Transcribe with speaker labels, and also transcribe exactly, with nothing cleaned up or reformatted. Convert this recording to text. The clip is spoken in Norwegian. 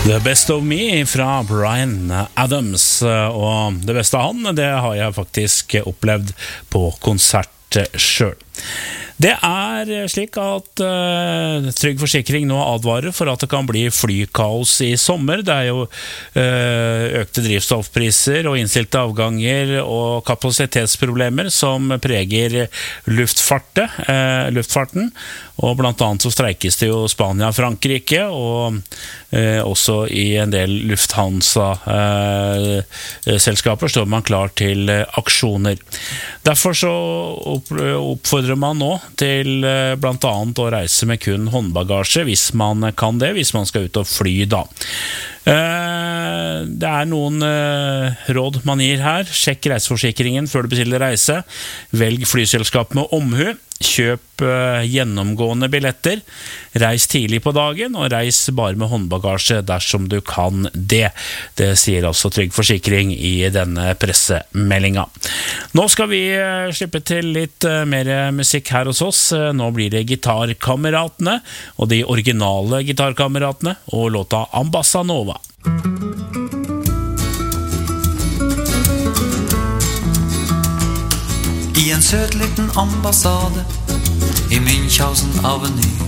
Speaker 1: The Best of Me fra Bryan Adams, og det beste av han, det har jeg faktisk opplevd på konsert selv. Det er slik at uh, Trygg Forsikring nå advarer for at det kan bli flykaos i sommer. Det er jo uh, økte drivstoffpriser og innstilte avganger og kapasitetsproblemer som preger luftfartet, uh, luftfarten. Og blant annet så streikes det jo Spania og Frankrike, og uh, også i en del Lufthansa-selskaper uh, står man klar til uh, aksjoner. Derfor så opp, oppfordrer man nå til blant annet å reise med kun håndbagasje, hvis man kan det, hvis man skal ut og fly da. Det er noen råd man gir her. Sjekk reiseforsikringen før du bestiller reise. Velg flyselskap med omhu. Kjøp gjennomgående billetter. Reis tidlig på dagen, og reis bare med håndbagasje dersom du kan det. Det sier altså Trygg Forsikring i denne pressemeldinga. Nå skal vi slippe til litt mer musikk her hos oss. Nå blir det Gitarkameratene, og de originale Gitarkameratene, og låta Ambassa Nova.
Speaker 2: I en søt liten ambassade I Münchhausen Avenue